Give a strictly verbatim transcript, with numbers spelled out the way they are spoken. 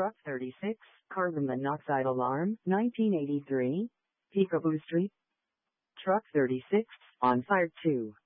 Truck thirty-six, carbon monoxide alarm, nineteen eighty-three, Peekaboo Street. Truck thirty-six, on fire two.